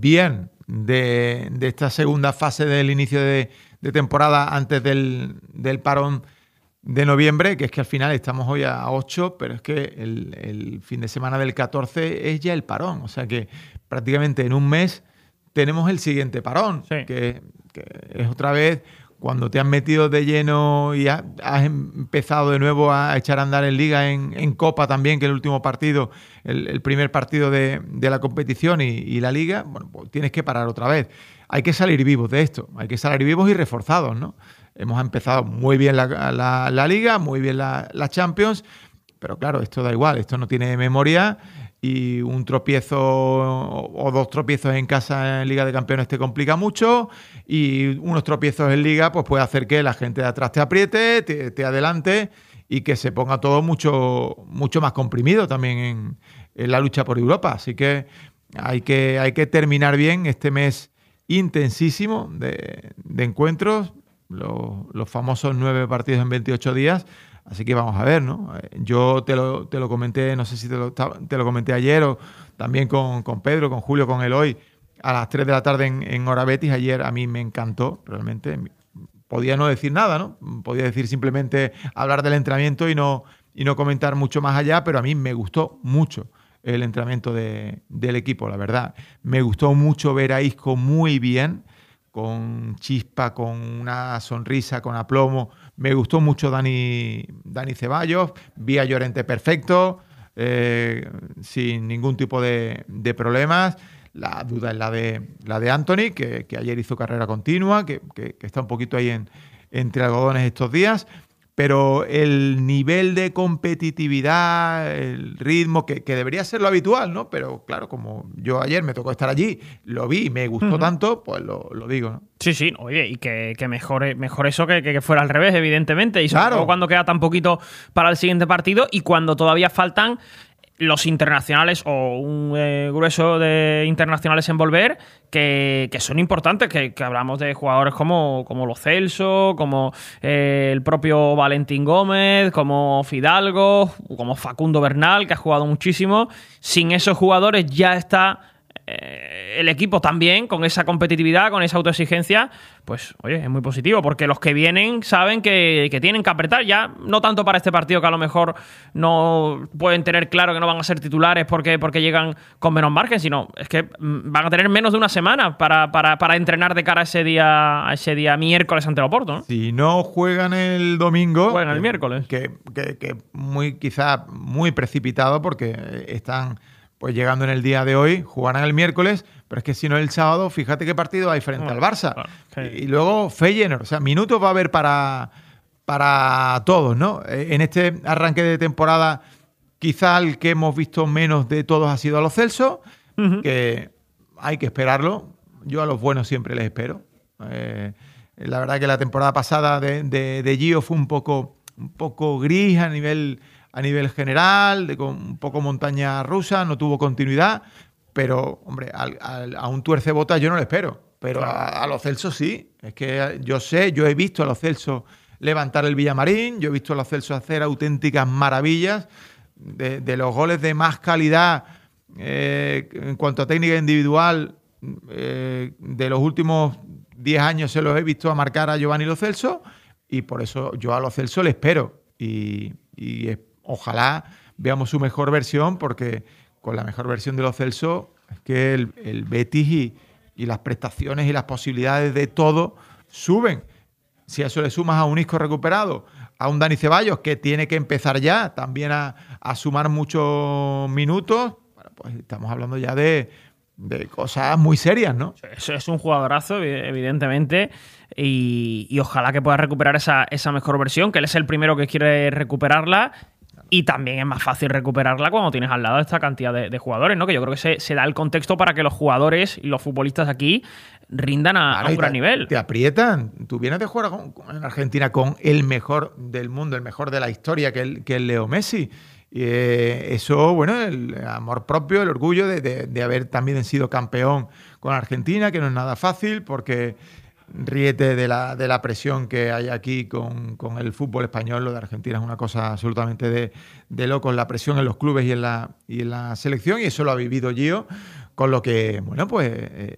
bien de esta segunda fase del inicio de temporada antes del parón de noviembre, que es que al final estamos hoy a 8, pero es que el fin de semana del 14 es ya el parón. O sea que prácticamente en un mes tenemos el siguiente parón, sí. que es otra vez cuando te has metido de lleno y has empezado de nuevo a echar a andar en Liga, en Copa también, que es el último partido, el primer partido de la competición y la Liga, bueno, pues tienes que parar otra vez. Hay que salir vivos de esto, hay que salir vivos y reforzados, ¿no? Hemos empezado muy bien la Liga, muy bien la Champions, pero claro, esto da igual, esto no tiene memoria y un tropiezo o dos tropiezos en casa en Liga de Campeones te complica mucho y unos tropiezos en Liga pues puede hacer que la gente de atrás te apriete, te adelante y que se ponga todo mucho más comprimido también en la lucha por Europa. Así que hay que terminar bien este mes intensísimo de encuentros, los famosos 9 partidos en 28 días. Así que vamos a ver, ¿no? Yo te lo comenté, no sé si te lo comenté ayer o también con Pedro, con Julio, con Eloy, a las 3 de la tarde en Hora Betis. Ayer a mí me encantó, realmente. Podía no decir nada, ¿no? Podía decir simplemente hablar del entrenamiento y no comentar mucho más allá, pero a mí me gustó mucho el entrenamiento del equipo, la verdad. Me gustó mucho ver a Isco muy bien, con chispa, con una sonrisa, con aplomo. Me gustó mucho Dani Ceballos. Vi a Llorente perfecto, sin ningún tipo de problemas. La duda es la de Anthony, que ayer hizo carrera continua, que está un poquito ahí entre algodones estos días. Pero el nivel de competitividad, el ritmo, que debería ser lo habitual, ¿no? Pero claro, como yo ayer me tocó estar allí, lo vi y me gustó tanto, pues lo digo, ¿no? Sí, oye, y que mejor eso que fuera al revés, evidentemente. Y sobre Claro. todo cuando queda tan poquito para el siguiente partido y cuando todavía faltan los internacionales o un grueso de internacionales en volver que son importantes, que hablamos de jugadores como Lo Celso, como el propio Valentín Gómez, como Fidalgo, como Facundo Bernal, que ha jugado muchísimo. Sin esos jugadores ya está el equipo también con esa competitividad, con esa autoexigencia, pues oye, es muy positivo, porque los que vienen saben que tienen que apretar ya, no tanto para este partido, que a lo mejor no pueden tener claro que no van a ser titulares porque llegan con menos margen, sino es que van a tener menos de una semana para entrenar de cara a ese día miércoles ante el Oporto, ¿no? Si no juegan el domingo, juegan el miércoles, que quizá muy precipitado, porque están pues llegando en el día de hoy, jugarán el miércoles, pero es que si no el sábado, fíjate qué partido hay frente al Barça. Claro, sí. Y luego Feyenoord, o sea, minutos va a haber para todos, ¿no? En este arranque de temporada, quizá el que hemos visto menos de todos ha sido a Lo Celso, que hay que esperarlo. Yo a los buenos siempre les espero. La verdad que la temporada pasada de Gio fue un poco gris a nivel general, con un poco montaña rusa, no tuvo continuidad, pero, hombre, a un tuercebotas yo no le espero, pero claro. a Lo Celso sí. Es que yo he visto a Lo Celso levantar el Villamarín, yo he visto a Lo Celso hacer auténticas maravillas, de los goles de más calidad en cuanto a técnica individual, de los últimos 10 años se los he visto a marcar a Giovanni Lo Celso, y por eso yo a Lo Celso le espero, y ojalá veamos su mejor versión, porque con la mejor versión de Lo Celso es que el Betis y las prestaciones y las posibilidades de todo suben. Si a eso le sumas a un Isco recuperado, a un Dani Ceballos que tiene que empezar ya también a sumar muchos minutos, bueno, pues estamos hablando ya de cosas muy serias, ¿no? Es un jugadorazo, evidentemente, y ojalá que pueda recuperar esa mejor versión, que él es el primero que quiere recuperarla. Y también es más fácil recuperarla cuando tienes al lado esta cantidad de jugadores, ¿no? Que yo creo que se da el contexto para que los jugadores y los futbolistas aquí rindan a un gran nivel. Te aprietan. Tú vienes de jugar en Argentina con el mejor del mundo, el mejor de la historia, que es Leo Messi. Y eso, bueno, el amor propio, el orgullo de haber también sido campeón con Argentina, que no es nada fácil, porque ríete de la presión que hay aquí con el fútbol español. Lo de Argentina es una cosa absolutamente de locos, la presión en los clubes y en la selección, y eso lo ha vivido Gio, con lo que, bueno, pues